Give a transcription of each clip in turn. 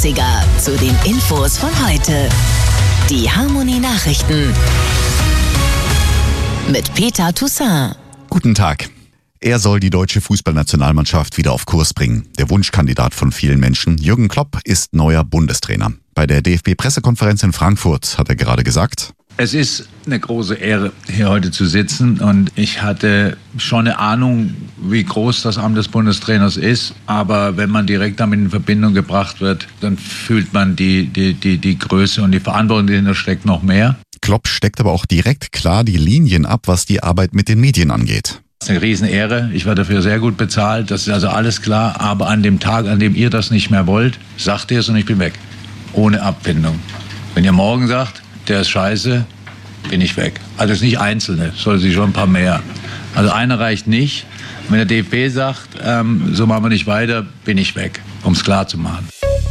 Zu den Infos von heute. Die Harmony Nachrichten mit Peter Toussaint. Guten Tag. Er soll die deutsche Fußballnationalmannschaft wieder auf Kurs bringen. Der Wunschkandidat von vielen Menschen, Jürgen Klopp, ist neuer Bundestrainer. Bei der DFB-Pressekonferenz in Frankfurt hat er gerade gesagt: Es ist eine große Ehre, hier heute zu sitzen, und ich hatte schon eine Ahnung, wie groß das Amt des Bundestrainers ist, aber wenn man direkt damit in Verbindung gebracht wird, dann fühlt man die Größe und die Verantwortung, die dahinter steckt, noch mehr. Klopp steckt aber auch direkt klar die Linien ab, was die Arbeit mit den Medien angeht. Das ist eine Riesenehre, ich werde dafür sehr gut bezahlt, das ist also alles klar, aber an dem Tag, an dem ihr das nicht mehr wollt, sagt ihr es und ich bin weg, ohne Abfindung. Wenn ihr morgen sagt, der ist scheiße, bin ich weg. Also es ist nicht Einzelne, soll sich schon ein paar mehr. Also einer reicht nicht. Wenn der DFB sagt, so machen wir nicht weiter, bin ich weg, um es klar zu machen.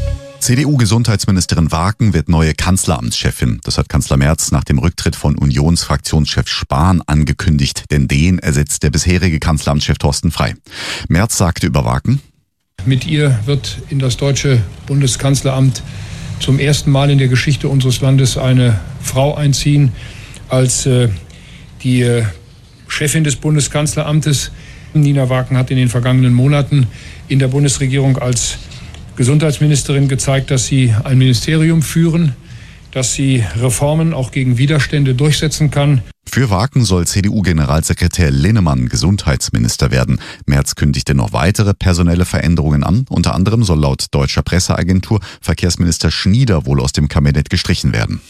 CDU-Gesundheitsministerin Waken wird neue Kanzleramtschefin. Das hat Kanzler Merz nach dem Rücktritt von Unionsfraktionschef Spahn angekündigt, denn den ersetzt der bisherige Kanzleramtschef Thorsten Frey. Merz sagte über Waken: Mit ihr wird in das deutsche Bundeskanzleramt zum ersten Mal in der Geschichte unseres Landes eine Frau einziehen als die Chefin des Bundeskanzleramtes. Nina Waken hat in den vergangenen Monaten in der Bundesregierung als Gesundheitsministerin gezeigt, dass sie ein Ministerium führen, dass sie Reformen auch gegen Widerstände durchsetzen kann. Für Waken soll CDU-Generalsekretär Linnemann Gesundheitsminister werden. Merz kündigte noch weitere personelle Veränderungen an. Unter anderem soll laut deutscher Presseagentur Verkehrsminister Schnieder wohl aus dem Kabinett gestrichen werden.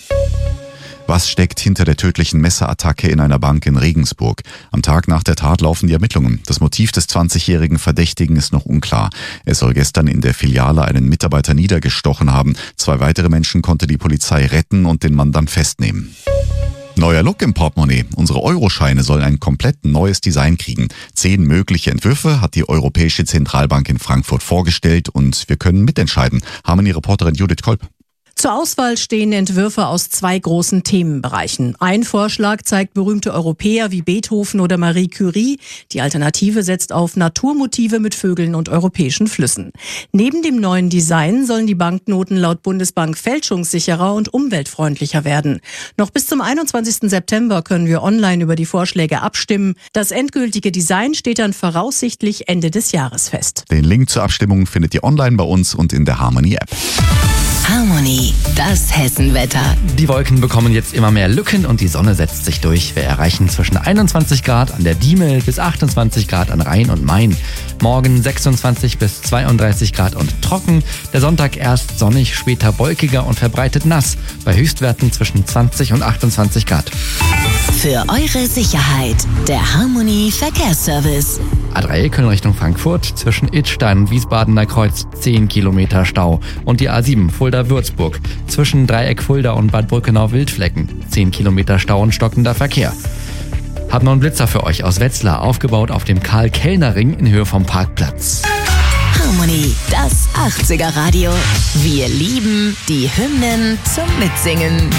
Was steckt hinter der tödlichen Messerattacke in einer Bank in Regensburg? Am Tag nach der Tat laufen die Ermittlungen. Das Motiv des 20-jährigen Verdächtigen ist noch unklar. Er soll gestern in der Filiale einen Mitarbeiter niedergestochen haben. 2 weitere Menschen konnte die Polizei retten und den Mann dann festnehmen. Neuer Look im Portemonnaie. Unsere Euroscheine sollen ein komplett neues Design kriegen. 10 mögliche Entwürfe hat die Europäische Zentralbank in Frankfurt vorgestellt und wir können mitentscheiden. Harmony-Reporterin Judith Kolb. Zur Auswahl stehen Entwürfe aus 2 großen Themenbereichen. Ein Vorschlag zeigt berühmte Europäer wie Beethoven oder Marie Curie. Die Alternative setzt auf Naturmotive mit Vögeln und europäischen Flüssen. Neben dem neuen Design sollen die Banknoten laut Bundesbank fälschungssicherer und umweltfreundlicher werden. Noch bis zum 21. September können wir online über die Vorschläge abstimmen. Das endgültige Design steht dann voraussichtlich Ende des Jahres fest. Den Link zur Abstimmung findet ihr online bei uns und in der Harmony-App. Harmony, das Hessenwetter. Die Wolken bekommen jetzt immer mehr Lücken und die Sonne setzt sich durch. Wir erreichen zwischen 21 Grad an der Diemel bis 28 Grad an Rhein und Main. Morgen 26 bis 32 Grad und trocken. Der Sonntag erst sonnig, später wolkiger und verbreitet nass. Bei Höchstwerten zwischen 20 und 28 Grad. Für eure Sicherheit, der Harmony Verkehrsservice. A3 Köln Richtung Frankfurt, zwischen Idstein und Wiesbadener Kreuz 10 Kilometer Stau. Und die A7 Fulda-Würzburg, zwischen Dreieck Fulda und Bad Brückenau-Wildflecken 10 Kilometer Stau und stockender Verkehr. Hab noch einen Blitzer für euch aus Wetzlar, aufgebaut auf dem Karl-Kellner-Ring in Höhe vom Parkplatz. Harmony, das 80er Radio. Wir lieben die Hymnen zum Mitsingen.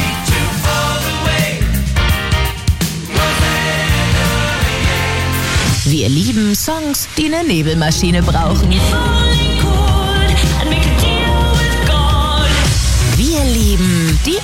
Wir lieben Songs, die eine Nebelmaschine brauchen.